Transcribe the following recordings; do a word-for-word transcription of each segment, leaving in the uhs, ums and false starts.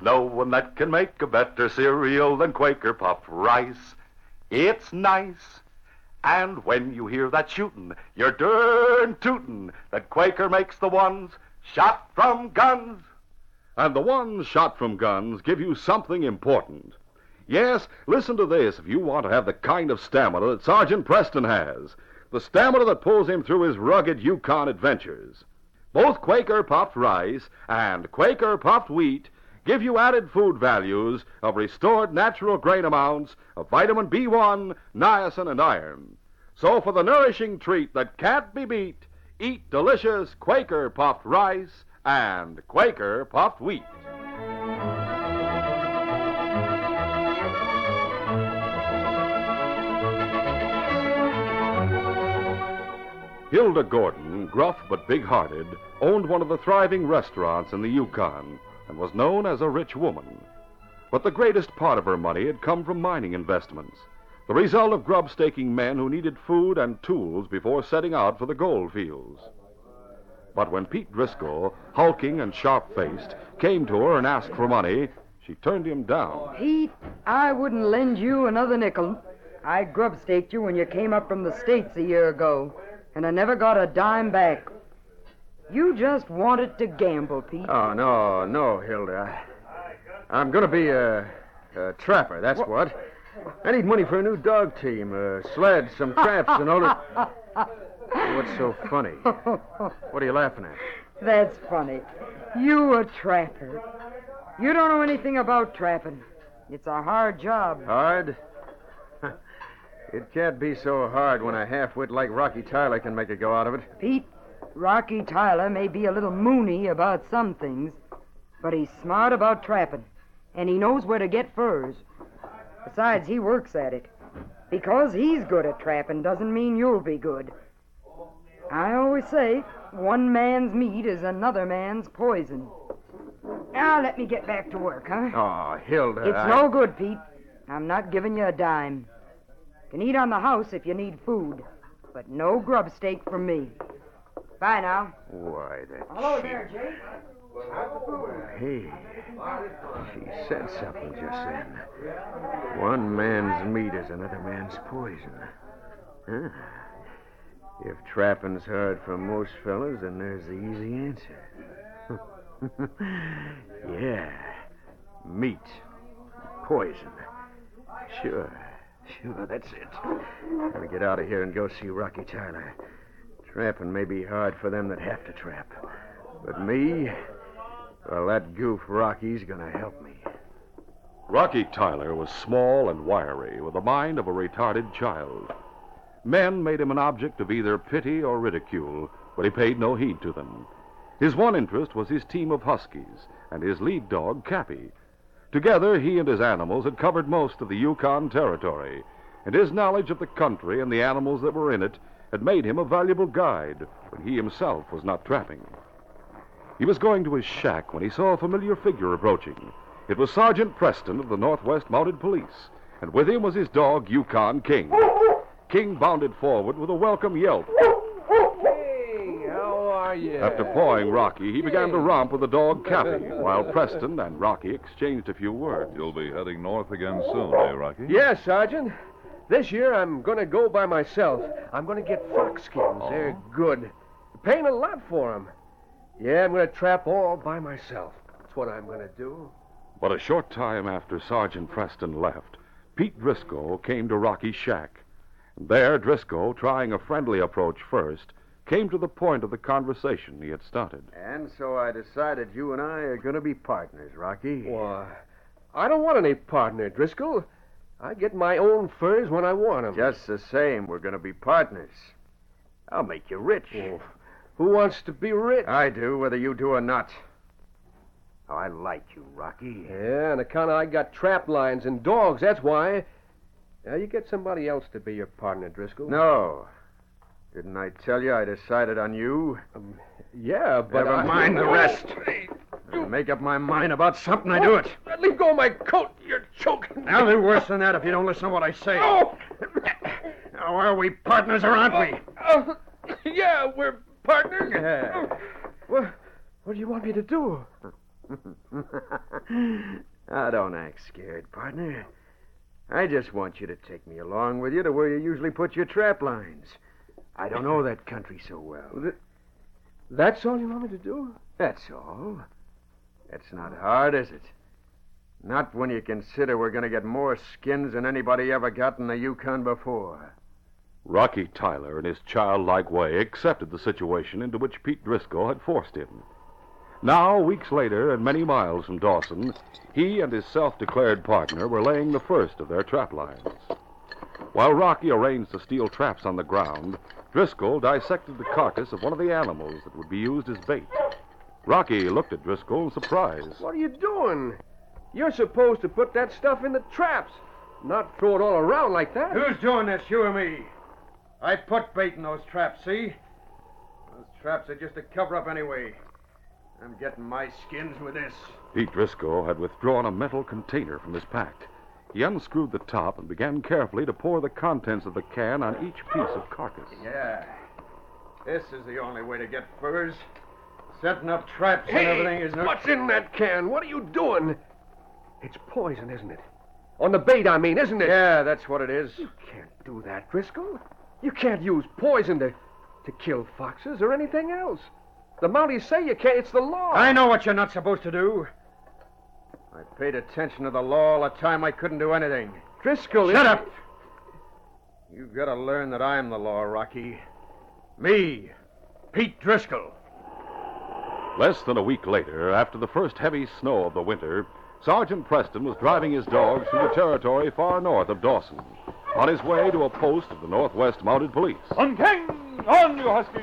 no one that can make a better cereal than Quaker Puffed Rice. It's nice. And when you hear that shootin', you're darn tootin' that Quaker makes the ones shot from guns. And the ones shot from guns give you something important. Yes, listen to this if you want to have the kind of stamina that Sergeant Preston has. The stamina that pulls him through his rugged Yukon adventures. Both Quaker Puffed Rice and Quaker Puffed Wheat give you added food values of restored natural grain amounts of vitamin B one, niacin, and iron. So for the nourishing treat that can't be beat, eat delicious Quaker Puffed Rice and Quaker Puffed Wheat. Hilda Gordon, gruff but big-hearted, owned one of the thriving restaurants in the Yukon and was known as a rich woman. But the greatest part of her money had come from mining investments, the result of grub-staking men who needed food and tools before setting out for the gold fields. But when Pete Driscoll, hulking and sharp-faced, came to her and asked for money, she turned him down. Pete, I wouldn't lend you another nickel. I grub-staked you when you came up from the States a year ago, and I never got a dime back. You just wanted to gamble, Pete. Oh, no, no, Hilda. I'm going to be a, a trapper, that's what? what. I need money for a new dog team, a sled, some traps, and all that. What's so funny? What are you laughing at? That's funny. You a trapper. You don't know anything about trapping. It's a hard job. Hard? It can't be so hard when a half-wit like Rocky Tyler can make a go out of it. Pete, Rocky Tyler may be a little moony about some things, but he's smart about trapping, and he knows where to get furs. Besides, he works at it. Because he's good at trapping doesn't mean you'll be good. I always say, one man's meat is another man's poison. Now, let me get back to work, huh? Oh, Hilda, It's I... no good, Pete. I'm not giving you a dime. You can eat on the house if you need food, but no grub steak from me. Bye now. Why, that... Hello there, Jake. Hey, she said something just then. One man's meat is another man's poison. Huh. If trapping's hard for most fellas, then there's the easy answer. Yeah, meat, poison. Sure, sure, that's it. Gotta get out of here and go see Rocky Tyler. Trapping may be hard for them that have to trap. But me, well, that goof Rocky's gonna help me. Rocky Tyler was small and wiry, with the mind of a retarded child. Men made him an object of either pity or ridicule, but he paid no heed to them. His one interest was his team of huskies and his lead dog, Cappy. Together, he and his animals had covered most of the Yukon Territory, and his knowledge of the country and the animals that were in it had made him a valuable guide when he himself was not trapping. He was going to his shack when he saw a familiar figure approaching. It was Sergeant Preston of the Northwest Mounted Police, and with him was his dog, Yukon King. King bounded forward with a welcome yelp. Hey, how are you? After pawing Rocky, he began to romp with the dog, Cappy, while Preston and Rocky exchanged a few words. You'll be heading north again soon, eh, Rocky? Yes, Sergeant. This year I'm going to go by myself. I'm going to get fox skins. Oh. They're good. Paying a lot for them. Yeah, I'm going to trap all by myself. That's what I'm going to do. But a short time after Sergeant Preston left, Pete Driscoll came to Rocky's shack. And there, Driscoll, trying a friendly approach first, came to the point of the conversation he had started. And so I decided you and I are going to be partners, Rocky. Why, I don't want any partner, Driscoll. I get my own furs when I want them. Just the same, we're going to be partners. I'll make you rich. Oh, who wants to be rich? I do, whether you do or not. Oh, I like you, Rocky. Yeah, on account of I got trap lines and dogs, that's why. Now, you get somebody else to be your partner, Driscoll. No. Didn't I tell you I decided on you? Um, yeah, but Never I... mind the rest. Hey, I'll make up my mind about something, I do it. Leave go of my coat. You're choking. I'll do worse than that if you don't listen to what I say. Oh! Now, are we partners or aren't we? Uh, yeah, we're partners. Yeah. What, what do you want me to do? Now, don't act scared, partner. I just want you to take me along with you to where you usually put your trap lines. I don't know that country so well. Th- That's all you want me to do? That's all. It's not hard, is it? Not when you consider we're going to get more skins than anybody ever got in the Yukon before. Rocky Tyler, in his childlike way, accepted the situation into which Pete Driscoll had forced him. Now, weeks later, and many miles from Dawson, he and his self-declared partner were laying the first of their trap lines. While Rocky arranged the steel traps on the ground, Driscoll dissected the carcass of one of the animals that would be used as bait. Rocky looked at Driscoll in surprise. What are you doing? You're supposed to put that stuff in the traps, not throw it all around like that. Who's doing this, you or me? I put bait in those traps, see? Those traps are just a cover-up anyway. I'm getting my skins with this. Pete Driscoll had withdrawn a metal container from his pack. He unscrewed the top and began carefully to pour the contents of the can on each piece of carcass. Yeah. This is the only way to get furs. Setting up traps and Hey, everything is no... what's in that can? What are you doing? It's poison, isn't it? On the bait, I mean, isn't it? Yeah, that's what it is. You can't do that, Driscoll. You can't use poison to, to kill foxes or anything else. The Mounties say you can't. It's the law. I know what you're not supposed to do. I paid attention to the law all the time I couldn't do anything. Driscoll, Shut it- up! You've got to learn that I'm the law, Rocky. Me, Pete Driscoll. Less than a week later, after the first heavy snow of the winter, Sergeant Preston was driving his dogs through the territory far north of Dawson, on his way to a post of the Northwest Mounted Police. On King! On, you husky!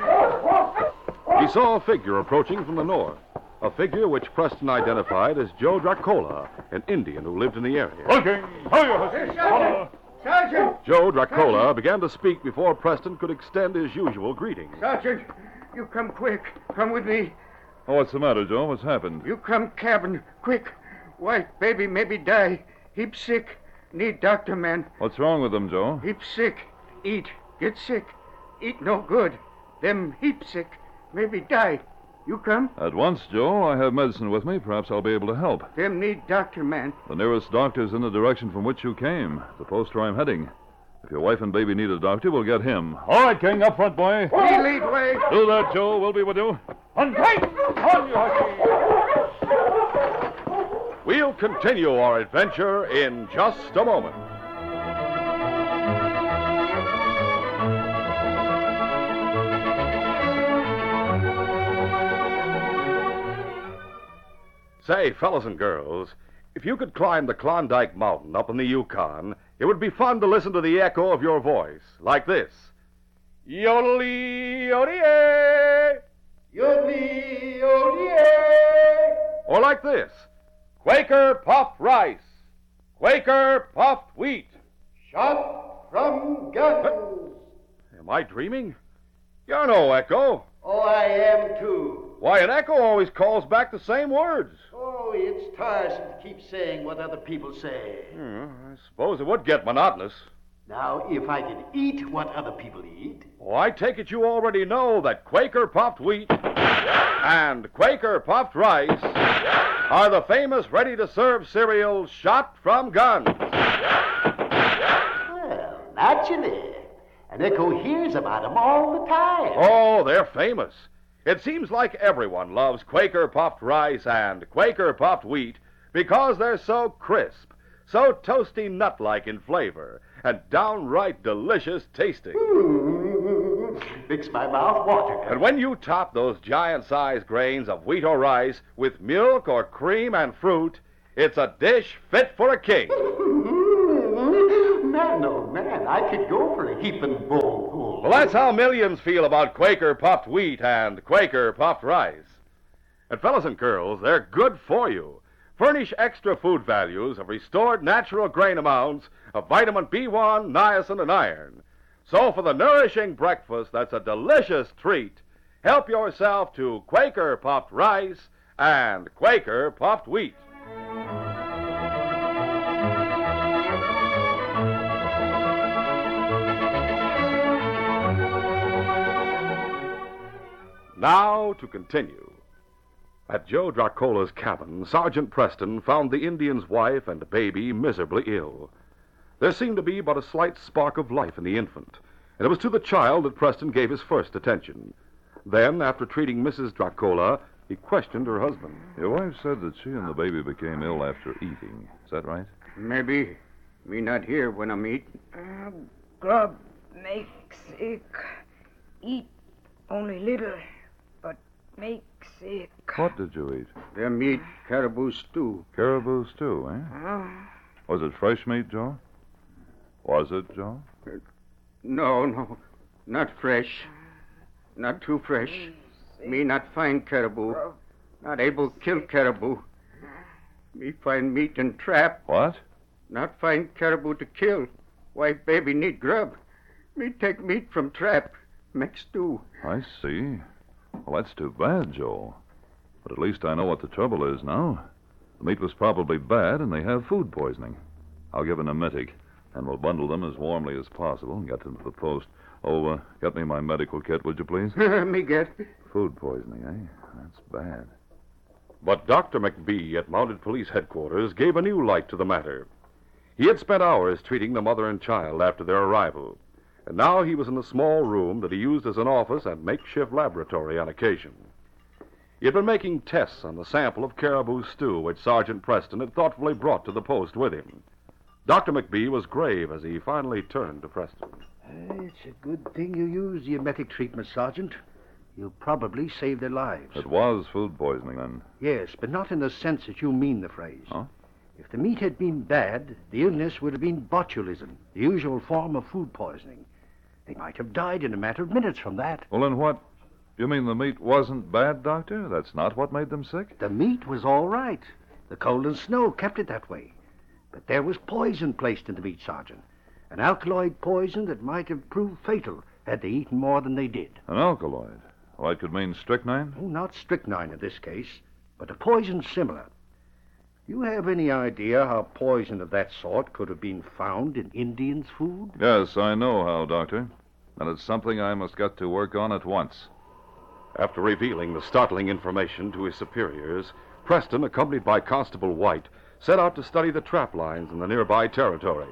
He saw a figure approaching from the north, a figure which Preston identified as Joe Dracola, an Indian who lived in the area. On King! How you husky! Sergeant! Sergeant! Joe Dracola began to speak before Preston could extend his usual greeting. Sergeant, you come quick. Come with me. Oh, what's the matter, Joe? What's happened? You come cabin, quick. White baby maybe die. Heap sick. Need doctor, man. What's wrong with them, Joe? Heap sick. Eat. Get sick. Eat no good. Them heap sick. Maybe die. You come? At once, Joe. I have medicine with me. Perhaps I'll be able to help. Them need doctor, man. The nearest doctor's in the direction from which you came. The post where I'm heading. If your wife and baby need a doctor, we'll get him. All right, King. Up front, boy. He lead way. Do that, Joe. We'll be with you. On King! On, you husky! We'll continue our adventure in just a moment. Say, fellas and girls, if you could climb the Klondike Mountain up in the Yukon, it would be fun to listen to the echo of your voice, like this. Yodelee, yodie, yodelee, yodie. Or like this. Quaker puffed rice, Quaker puffed wheat. Shot from guns. Am I dreaming? You're no echo. Oh, I am too. Why, an echo always calls back the same words. Oh, it's tiresome to keep saying what other people say. Hmm, I suppose it would get monotonous. Now, if I could eat what other people eat. Oh, I take it you already know that Quaker puffed wheat and Quaker puffed rice are the famous ready-to-serve cereals shot from guns. Well, naturally. An echo hears about them all the time. Oh, they're famous. It seems like everyone loves Quaker puffed rice and Quaker puffed wheat because they're so crisp, so toasty nut-like in flavor, and downright delicious tasting. Ooh, makes my mouth water. And when you top those giant-sized grains of wheat or rice with milk or cream and fruit, it's a dish fit for a king. Man, oh man, I could go for a heaping bowlful. Well, that's how millions feel about Quaker puffed wheat and Quaker puffed rice. And fellas and girls, they're good for you. Furnish extra food values of restored natural grain amounts of vitamin B one, niacin, and iron. So for the nourishing breakfast that's a delicious treat, help yourself to Quaker puffed rice and Quaker puffed wheat. Now to continue. At Joe Dracula's cabin, Sergeant Preston found the Indian's wife and baby miserably ill. There seemed to be but a slight spark of life in the infant, and it was to the child that Preston gave his first attention. Then, after treating Missus Dracula, he questioned her husband. Your wife said that she and the baby became ill after eating. Is that right? Maybe. Me not here when I'm eat. Uh, grub make sick. Eat only little, but make sick. What did you eat? Them eat caribou stew. Caribou stew, eh? Uh, Was it fresh meat, Joe? Was it, Joe? No, no. Not fresh. Not too fresh. Me not find caribou. Not able kill caribou. Me find meat and trap. What? Not find caribou to kill. Why, baby need grub. Me take meat from trap. Make stew. I see. Well, that's too bad, Joe. But at least I know what the trouble is now. The meat was probably bad, and they have food poisoning. I'll give an emetic, and we'll bundle them as warmly as possible and get them to the post. Oh, uh, get me my medical kit, would you please? Me get. Food poisoning, eh? That's bad. But Doctor McBee at Mounted Police Headquarters gave a new light to the matter. He had spent hours treating the mother and child after their arrival, and now he was in a small room that he used as an office and makeshift laboratory on occasion. He had been making tests on the sample of caribou stew which Sergeant Preston had thoughtfully brought to the post with him. Doctor McBee was grave as he finally turned to Preston. Uh, it's a good thing you used the emetic treatment, Sergeant. You'll probably save their lives. It was food poisoning, then? Yes, but not in the sense that you mean the phrase. Huh? If the meat had been bad, the illness would have been botulism, the usual form of food poisoning. They might have died in a matter of minutes from that. Well, then what? You mean the meat wasn't bad, Doctor? That's not what made them sick? The meat was all right. The cold and snow kept it that way. But there was poison placed in the meat, Sergeant. An alkaloid poison that might have proved fatal had they eaten more than they did. An alkaloid? Well, that could mean strychnine? Oh, not strychnine in this case, but a poison similar. You have any idea how poison of that sort could have been found in Indians' food? Yes, I know how, Doctor. And it's something I must get to work on at once. After revealing the startling information to his superiors, Preston, accompanied by Constable White, set out to study the trap lines in the nearby territory.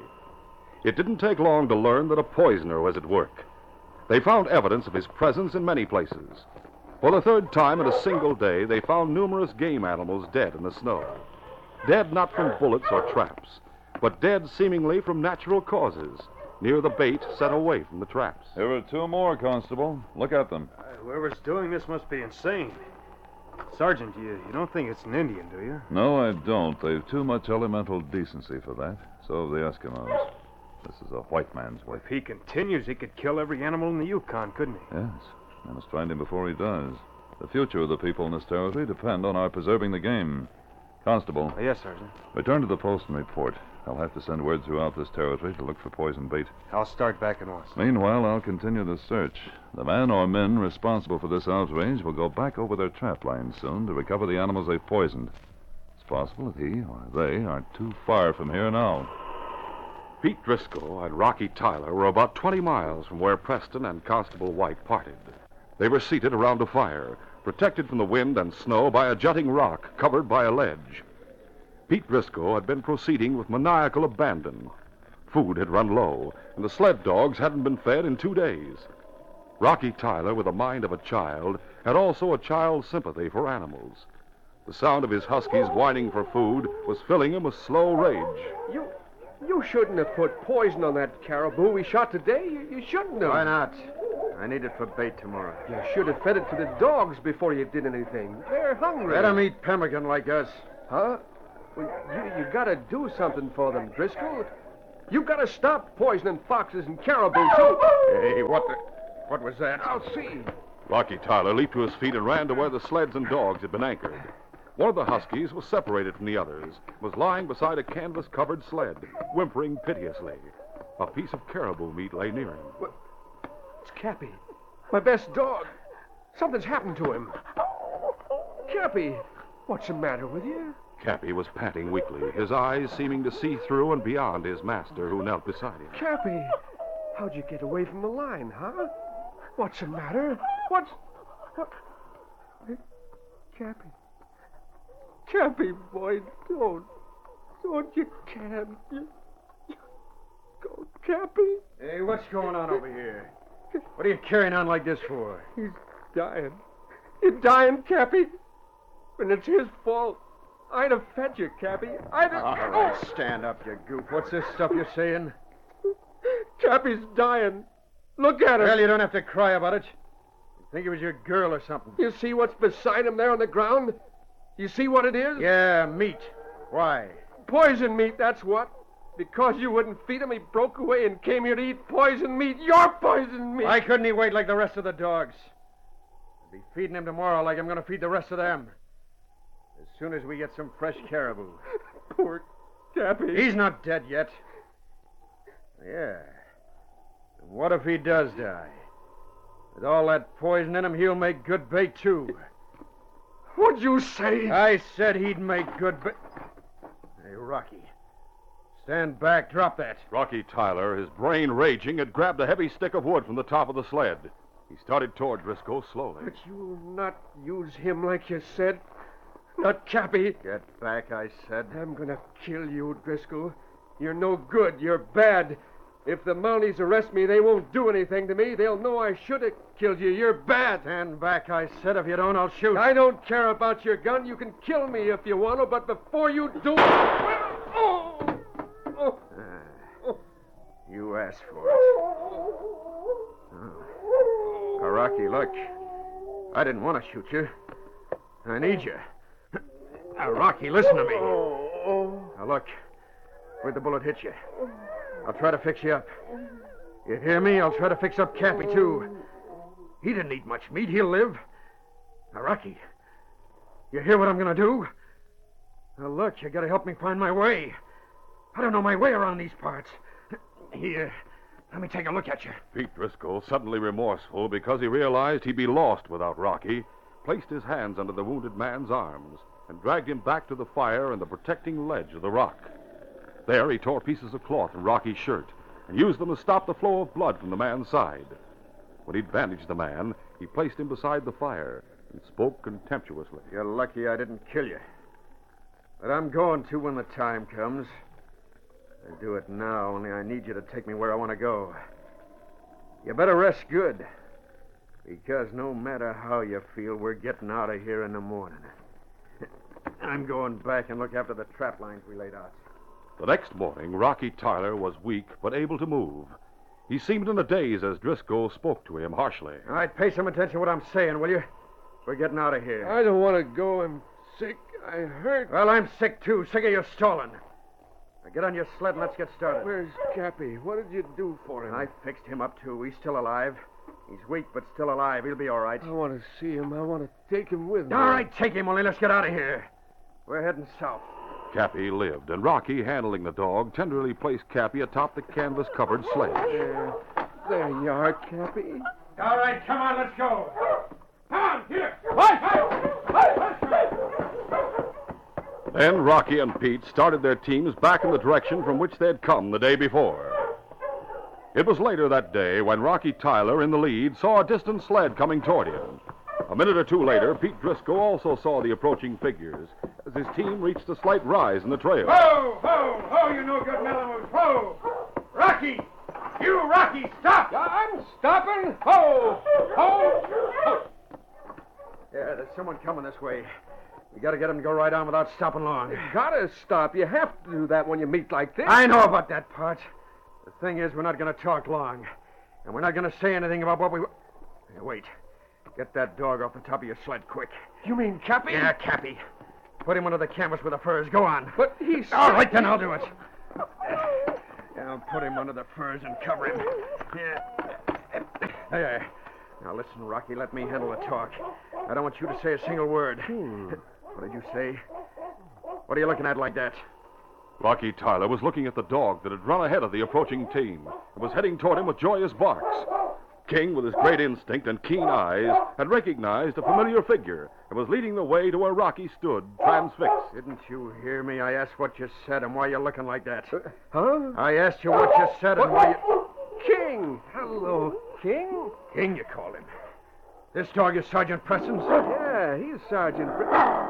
It didn't take long to learn that a poisoner was at work. They found evidence of his presence in many places. For the third time in a single day, they found numerous game animals dead in the snow. Dead not from bullets or traps, but dead seemingly from natural causes, near the bait set away from the traps. Here are two more, Constable. Look at them. Uh, whoever's doing this must be insane. Sergeant, you, you don't think it's an Indian, do you? No, I don't. They've too much elemental decency for that. So have the Eskimos. This is a white man's work. If he continues, he could kill every animal in the Yukon, couldn't he? Yes. I must find him before he does. The future of the people in this territory depend on our preserving the game. Constable. Uh, yes, Sergeant. Return to the post and report. I'll have to send word throughout this territory to look for poison bait. I'll start back at once. Meanwhile, I'll continue the search. The man or men responsible for this outrage will go back over their trap lines soon to recover the animals they've poisoned. It's possible that he or they aren't too far from here now. Pete Driscoll and Rocky Tyler were about twenty miles from where Preston and Constable White parted. They were seated around a fire, protected from the wind and snow by a jutting rock covered by a ledge. Pete Driscoll had been proceeding with maniacal abandon. Food had run low, and the sled dogs hadn't been fed in two days. Rocky Tyler, with the mind of a child, had also a child's sympathy for animals. The sound of his huskies whining for food was filling him with slow rage. You you shouldn't have put poison on that caribou we shot today. You, you shouldn't have. Why not? I need it for bait tomorrow. You should have fed it to the dogs before you did anything. They're hungry. Let 'em eat pemmican like us. Huh? Well, you, you gotta do something for them, Driscoll. You gotta stop poisoning foxes and caribou, too. Hey, what the... What was that? I'll see. Rocky Tyler leaped to his feet and ran to where the sleds and dogs had been anchored. One of the huskies was separated from the others, was lying beside a canvas-covered sled, whimpering piteously. A piece of caribou meat lay near him. What? It's Cappy, my best dog. Something's happened to him. Cappy, what's the matter with you? Cappy was panting weakly, his eyes seeming to see through and beyond his master, who knelt beside him. Cappy, how'd you get away from the line, huh? What's the matter? What's... What... Cappy... Cappy, boy, don't. Don't, you can't. You, you go, Cappy. Hey, what's going on over here? What are you carrying on like this for? He's dying. He's dying, Cappy. And it's his fault. I'd have fed you, Cappy. I'd have... All right, stand up, you goof. What's this stuff you're saying? Cappy's dying. Look at him. Well, you don't have to cry about it. You think it was your girl or something. You see what's beside him there on the ground? You see what it is? Yeah, meat. Why? Poison meat, that's what. Because you wouldn't feed him, he broke away and came here to eat poison meat. Your poison meat! Why couldn't he wait like the rest of the dogs? I'll be feeding him tomorrow like I'm going to feed the rest of them. As soon as we get some fresh caribou. Poor Cappy. He's not dead yet. Yeah. And what if he does die? With all that poison in him, he'll make good bait, too. What'd you say? I said he'd make good bait. Hey, Rocky. Stand back. Drop that. Rocky Tyler, his brain raging, had grabbed a heavy stick of wood from the top of the sled. He started toward Driscoll slowly. But you'll not use him like you said. Not Cappy. Get back, I said. I'm gonna kill you, Driscoll. You're no good. You're bad. If the Mounties arrest me, they won't do anything to me. They'll know I should have killed you. You're bad. Stand back, I said. If you don't, I'll shoot. I don't care about your gun. You can kill me if you want to, but before you do... Oh! Oh! Uh, you asked for it. Oh. Now, Rocky, look. I didn't want to shoot you. I need you. Now, Rocky, listen to me. Now, look. Where'd the bullet hit you? I'll try to fix you up. You hear me? I'll try to fix up Cappy, too. He didn't eat much meat. He'll live. Now, Rocky, you hear what I'm going to do? Now, look, you got to help me find my way. I don't know my way around these parts. Here, let me take a look at you. Pete Driscoll, suddenly remorseful because he realized he'd be lost without Rocky, placed his hands under the wounded man's arms and dragged him back to the fire and the protecting ledge of the rock. There, he tore pieces of cloth from Rocky's shirt and used them to stop the flow of blood from the man's side. When he'd bandaged the man, he placed him beside the fire and spoke contemptuously. You're lucky I didn't kill you. But I'm going to when the time comes. I do it now, only I need you to take me where I want to go. You better rest good, because no matter how you feel, we're getting out of here in the morning. I'm going back and look after the trap lines we laid out. The next morning, Rocky Tyler was weak but able to move. He seemed in a daze as Driscoll spoke to him harshly. All right, pay some attention to what I'm saying, will you? We're getting out of here. I don't want to go. I'm sick. I hurt. Well, I'm sick, too. Sick of you stalling. Now get on your sled and let's get started. Where's Cappy? What did you do for him? I fixed him up, too. He's still alive. He's weak, but still alive. He'll be all right. I want to see him. I want to take him with me. All right, take him, only let's get out of here. We're heading south. Cappy lived, and Rocky, handling the dog, tenderly placed Cappy atop the canvas-covered sled. There. There you are, Cappy. All right, come on, let's go. Come on, here. Then Rocky and Pete started their teams back in the direction from which they had come the day before. It was later that day when Rocky Tyler, in the lead, saw a distant sled coming toward him. A minute or two later, Pete Driscoll also saw the approaching figures as his team reached a slight rise in the trail. Ho, ho, ho, you no good Malamute. Ho! Rocky! You, Rocky, stop! I'm stopping. Ho! Ho! Ho! Yeah, there's someone coming this way. You gotta get him to go right on without stopping long. You gotta stop. You have to do that when you meet like this. I know about that part. The thing is, we're not gonna talk long. And we're not gonna say anything about what we... Hey, wait. Get that dog off the top of your sled, quick. You mean Cappy? Yeah, Cappy. Put him under the canvas with the furs. Go on. But he's... All right, then I'll do it. Yeah, I'll put him under the furs and cover him. Yeah. There. Now, listen, Rocky, let me handle the talk. I don't want you to say a single word. Hmm. What did you say? What are you looking at like that? Rocky Tyler was looking at the dog that had run ahead of the approaching team and was heading toward him with joyous barks. King, with his great instinct and keen eyes, had recognized a familiar figure and was leading the way to where Rocky stood, transfixed. Didn't you hear me? I asked what you said and why you're looking like that. Uh, huh? I asked you what you said and why you... King! Hello, King? King, you call him. This dog is Sergeant Preston's? Yeah, he's Sergeant. Br-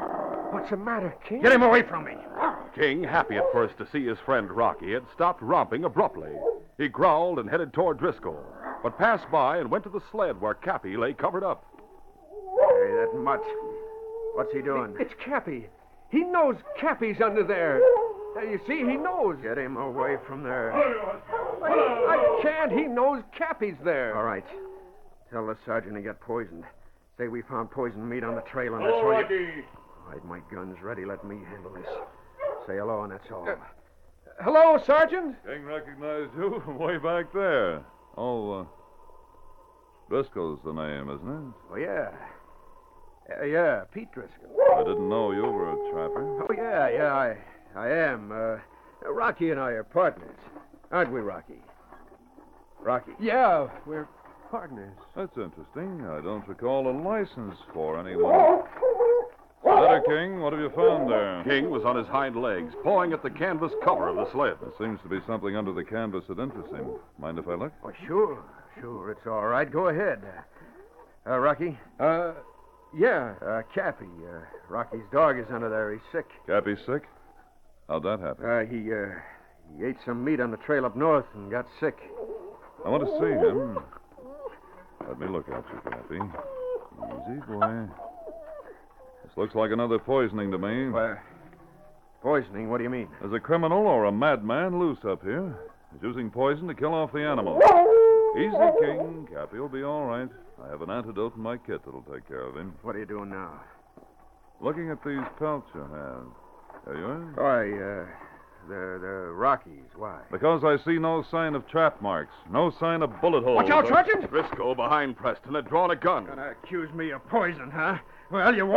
What's the matter, King? Get him away from me. King, happy at first to see his friend Rocky, had stopped romping abruptly. He growled and headed toward Driscoll, but passed by and went to the sled where Cappy lay covered up. Hey, that mutt. What's he doing? It's Cappy. He knows Cappy's under there. Uh, you see, he knows. Get him away from there. I, I can't. He knows Cappy's there. All right. Tell the sergeant he got poisoned. Say we found poisoned meat on the trail and that's why you... Hide my guns ready. Let me handle this. Say hello and that's all. Uh, hello, Sergeant? King recognized you from way back there. Oh, uh, Driscoll's the name, isn't it? Oh, yeah. Uh, yeah, Pete Driscoll. I didn't know you were a trapper. Oh, yeah, yeah, I, I am. Uh, Rocky and I are partners. Aren't we, Rocky? Rocky. Yeah, we're partners. That's interesting. I don't recall a license for anyone. Letter King, what have you found there? King was on his hind legs, pawing at the canvas cover of the sled. There seems to be something under the canvas that interests him. Mind if I look? Oh, sure, sure. It's all right. Go ahead. Uh, Rocky? Uh, yeah. Uh, Cappy. Uh, Rocky's dog is under there. He's sick. Cappy sick? How'd that happen? Uh, he, uh, he ate some meat on the trail up north and got sick. I want to see him. Let me look at you, Cappy. Easy, boy. This looks like another poisoning to me. Uh, poisoning? What do you mean? There's a criminal or a madman loose up here. He's using poison to kill off the animal. Easy, King. Cappy will be all right. I have an antidote in my kit that'll take care of him. What are you doing now? Looking at these pelts you have. There you are. Why, uh, the, the Rockies. Why? Because I see no sign of trap marks, no sign of bullet holes. Watch out, Sergeant! Driscoll, behind Preston, had drawn a gun. Gonna accuse me of poison, huh? Well, you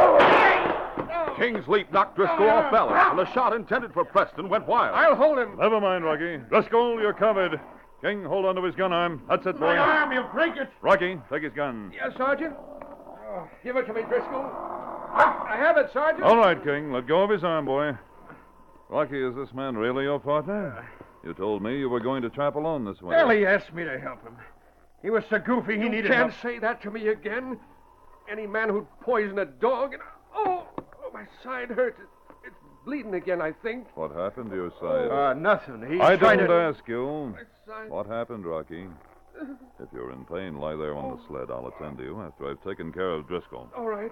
won't. King's leap knocked Driscoll off balance, and the shot intended for Preston went wild. I'll hold him. Never mind, Rocky. Driscoll, you're covered. King, hold on to his gun arm. That's it, boy. My arm, you'll break it. Rocky, take his gun. Yes, Sergeant. Oh, give it to me, Driscoll. I have it, Sergeant. All right, King. Let go of his arm, boy. Rocky, is this man really your partner? You told me you were going to trap alone this winter. Well, he asked me to help him. He was so goofy, he you needed can't help. say that to me again. Any man who'd poison a dog and... Oh, oh my side hurts. It, it's bleeding again, I think. What happened to your side? Uh, nothing. He I tried didn't to... ask you. My side... What happened, Rocky? If you're in pain, lie there on the sled. I'll attend to you after I've taken care of Driscoll. All right.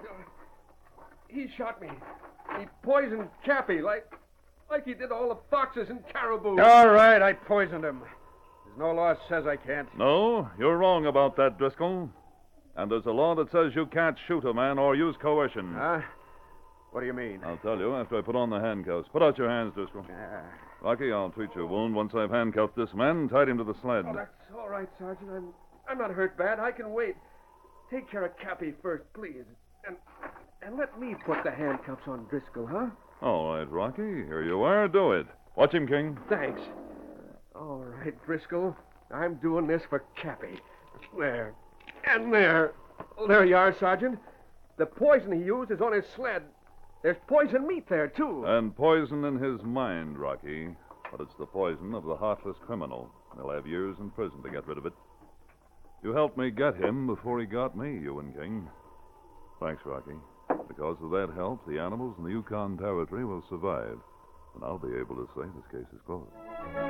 He shot me. He poisoned Cappy like... like he did all the foxes and caribou. All right, I poisoned him. There's no law that says I can't. No, you're wrong about that, Driscoll. And there's a law that says you can't shoot a man or use coercion. Huh? What do you mean? I'll tell you after I put on the handcuffs. Put out your hands, Driscoll. Uh, Rocky, I'll treat your wound once I've handcuffed this man and tied him to the sled. Oh, that's all right, Sergeant. I'm, I'm not hurt bad. I can wait. Take care of Cappy first, please. And, and let me put the handcuffs on Driscoll, huh? All right, Rocky. Here you are. Do it. Watch him, King. Thanks. All right, Driscoll. I'm doing this for Cappy. There. And there. Well, there you are, Sergeant. The poison he used is on his sled. There's poison meat there, too. And poison in his mind, Rocky. But it's the poison of the heartless criminal. He'll have years in prison to get rid of it. You helped me get him before he got me, Ewan King. Thanks, Rocky. Because of that help, the animals in the Yukon Territory will survive. And I'll be able to say this case is closed.